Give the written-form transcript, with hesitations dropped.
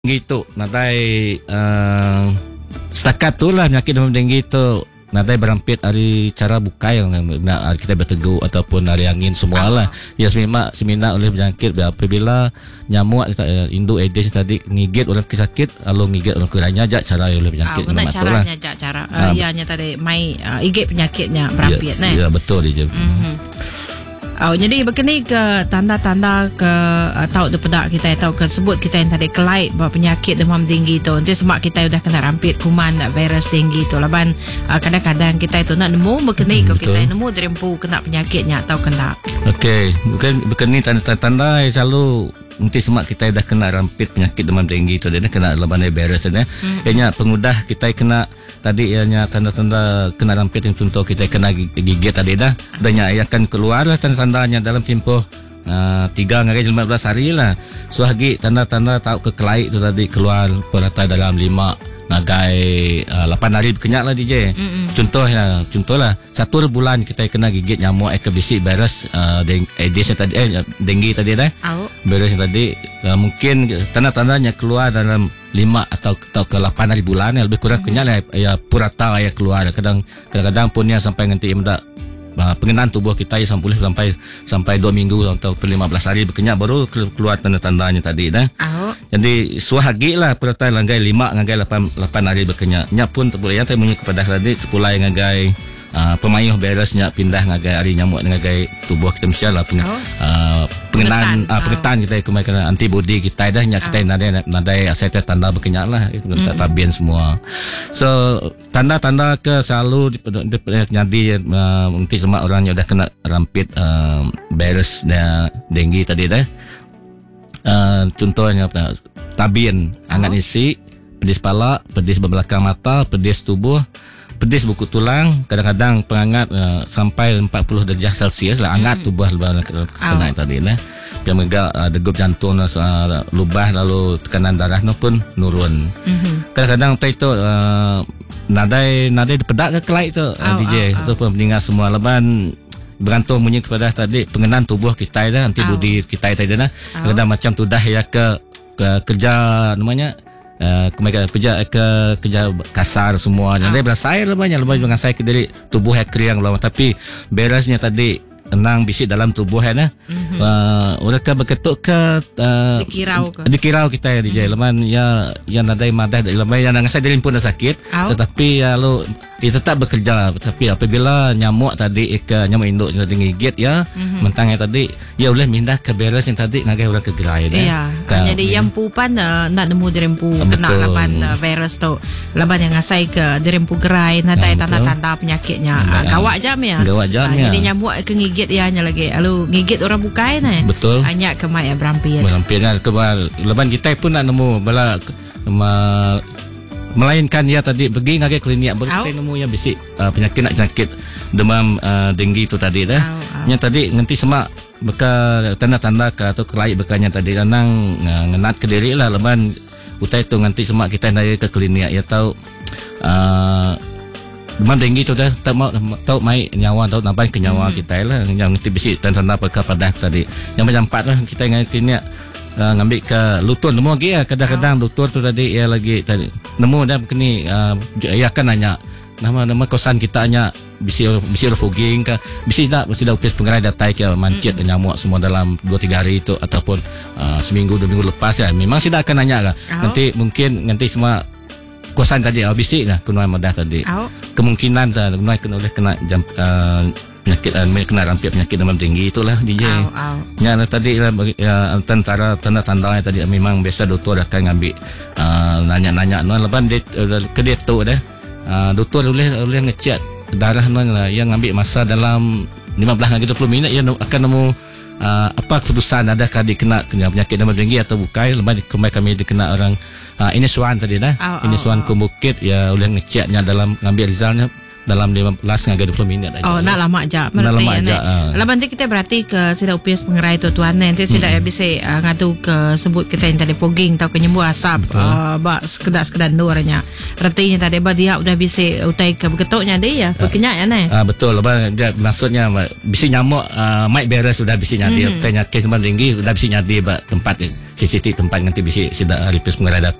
Gitu, nadai setakat tu lah penyakit demam denggi tu nadai berampit hari cara bukai nak kita berteguh ataupun hari angin semua lah. Ya semina oleh penyakit apabila nyamuk induk Aedes tadi ngigit orang sakit, lalu ngigit orang kurangnya jak cara oleh penyakit betul caranya jak cara ianya tadi mai igit penyakitnya berampit ya betul dia. Jadi berkenai ke tanda-tanda ke tahu tu pedak kita tahu ke sebut kita yang tadi kelait bahawa penyakit demam tinggi tu nanti semak kita sudah kena rampit kuman virus tinggi tu laban kadang-kadang kita itu nak nemu berkenai ke kita nemu derempu kena penyakitnya atau kena. Okey, bukan berkenai tanda-tanda selalu nanti semak kita dah kena rampit penyakit demam tinggi tu dia kena laban virus tu ianya pengudah kita kena tadi ianya tanda-tanda kena rampit yang contoh kita kena gigit tadi dah dan ia akan keluar lah tanda-tandanya dalam tempoh 3 hingga 15 hari lah. So lagi tanda-tanda tahu kekelait tu tadi keluar rata dalam 5 ngagai 8 hari berkenyak lah DJ. Contohlah 1 bulan kita kena gigit nyamuk ekabisi virus Aedes tadi denggi tadi dah. Virus tadi mungkin tanda-tandanya keluar dalam 5 atau ke 8 hari bulan lebih kurang kenyak lah ya purata ya keluar. Kadang-kadang pun ya sampai nanti mendak pengenalan tubuh kita ya sampai 2 minggu atau 15 hari berkenyak baru keluar tanda-tandanya tadi dah. Jadi suahagi lah purata langgai 5 ngagai 8 hari berkenyak. Nya pun boleh yang saya menyu kepada tadi sepulai ngagai pemayuh virusnya pindah ngagai hari nyamuk ngagai tubuh kita mesti lah pengenalan kita kena antibody kita dah nya kita nadai aset tanda berkenyak lah itu tabian semua. So tanda-tanda ke selalu jadi mungkin semua orang yang dah kena rampit virus denggi tadi dah. Contohnya tabian angan isi, pedis kepala, pedis belakang mata, pedis tubuh, pedis buku tulang, kadang-kadang penghangat sampai 40 darjah Celsius lah hangat tubuh kena tadi lah. Yang megak degup jantung lubah lalu tekanan darah pun nurun. Kadang-kadang itu nadai pedak ke kelait tu DJ tu pun meninggal semua leban bergantung bunyi kepada tadi pengenalan tubuh kita dah antibody kita tadi dah. Kadang macam tu dah ya ke kerja namanya kerja kasar semua. Jadi berasa air lebih dengan saya ke diri tubuh yang kering lama tapi virusnya tadi enang bisik dalam tubuh ya orang ke berketuk ke dikirau kita ya DJ leman ya yang nadai madah leman yang dengan saya diri pun dah sakit tetapi ya lo tetap bekerja tapi apabila nyamuk tadi nyamuk induk tadi ngigit ya mentangnya tadi ya boleh pindah ke virus yang tadi ngagai orang ke gerai jadi yang pupan nak nemu derempu kena laban virus tu laban yang ngasai ke derempu gerai nadai tanda-tanda penyakitnya gawak jam ya jadi nyamuk ke ngigit ya hanya lagi lalu ngigit orang bukai betul hanya ke mai berampir leban kita pun nak nemu bala melainkan ya tadi pergi ngagai klinik baru kita nemu yang bisik penyakit demam denggi tu tadi dah yang tadi nanti semak beka tanda-tanda ke atau kelait bekanya tadi nang ngenat ke diri lah leban utai tu nanti semak kita nak ke klinik ya tahu demam denggi tu dah tahu mai nyawa tahu nampak ke nyawa kita lah yang nanti bisik tanda-tanda pada tadi yang macam 4 lah kita ngai klinik ngambil ke lutut nemu lagi ya kadang-kadang lutut tu tadi ya lagi tadi nemu dah kini ya kan nanya nama kosan kita hanya bisi fogging ke bisi dah upis pengerai datai ke mancit nyamuk semua dalam 2-3 hari itu ataupun seminggu 2 minggu lepas ya memang sudah akan nanya lah nanti mungkin nanti semua kosan tadi bisi lah kena madah tadi kemungkinan kena oleh kena penyakit kena rampit penyakit demam tinggi itulah DJ. Ya tadi tentara tanda-tanda tadi memang biasa doktor akan ngambil nanya-nanya leban ke dia tu dah. Doktor boleh ngecek darah yang ngambil masa dalam 15 hingga 20 minit ia akan nemu apa keputusan adakah dikena penyakit demam tinggi atau bukan. Leban kami dikena orang ini Swan tadi dah. Ini Swan ke Bukit ya boleh ngeceknya dalam ngambil resultnya dalam 15 hingga 20 minit aja. Oh, nak lama aja. Nak lama aja. Laban nanti kita berarti ke sida upis pengerai tuan nanti sida bisa ngatu ke sebut kita yang tadi poging tau kenyembuh asap ba sekedar nurnya. Artinya tadi ba dia udah bisa utai ke beketoknya dia ya. Berkenyak ya nah. Betul. Laban maksudnya bisa nyamuk mic beres sudah bisa nyadi. Tanya kes demam tinggi sudah bisa nyadi ba tempat CCTV tempat nanti bisa sida replace pengerai